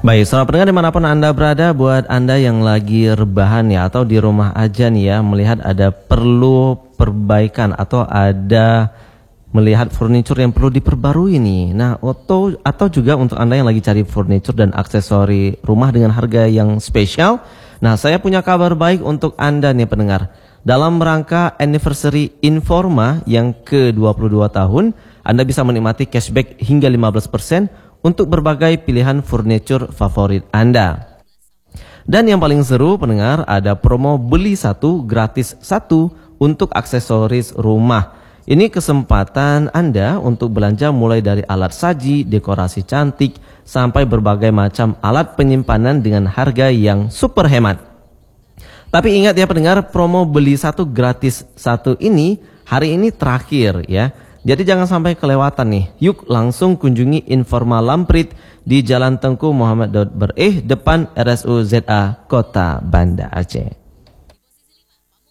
Baik, selamat pendengar dimanapun Anda berada. Buat Anda yang lagi rebahan ya, atau di rumah aja nih ya, melihat ada perlu perbaikan atau ada melihat furniture yang perlu diperbarui nih. Nah, atau juga untuk Anda yang lagi cari furniture dan aksesori rumah dengan harga yang spesial. Nah, saya punya kabar baik untuk Anda nih pendengar. Dalam rangka anniversary Informa yang ke-22 tahun, Anda bisa menikmati cashback hingga 15% untuk berbagai pilihan furniture favorit Anda. Dan yang paling seru pendengar, ada promo beli satu gratis satu untuk aksesoris rumah. Ini kesempatan Anda untuk belanja mulai dari alat saji, dekorasi cantik, sampai berbagai macam alat penyimpanan dengan harga yang super hemat. Tapi ingat ya pendengar, promo beli satu gratis satu ini hari ini terakhir ya. Jadi jangan sampai kelewatan nih. Yuk langsung kunjungi Informa Lamprit di Jalan Tengku Muhammad Daud Bereh depan RSUZA Kota Banda Aceh.